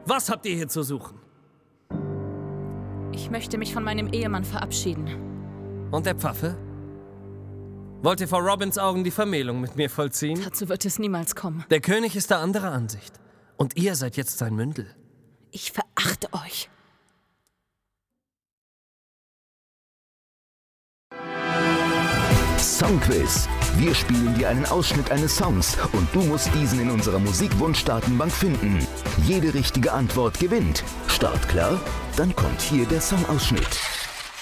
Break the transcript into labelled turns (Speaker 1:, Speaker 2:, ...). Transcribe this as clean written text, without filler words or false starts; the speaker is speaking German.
Speaker 1: Was habt ihr hier zu suchen?
Speaker 2: Ich möchte mich von meinem Ehemann verabschieden.
Speaker 1: Und der Pfaffe? Wollt ihr vor Robins Augen die Vermählung mit mir vollziehen?
Speaker 2: Dazu wird es niemals kommen.
Speaker 1: Der König ist der anderer Ansicht. Und ihr seid jetzt sein Mündel.
Speaker 2: Ich verachte euch.
Speaker 3: Songquiz. Wir spielen dir einen Ausschnitt eines Songs und du musst diesen in unserer Musikwunsch-Datenbank finden. Jede richtige Antwort gewinnt. Startklar? Dann kommt hier der Songausschnitt.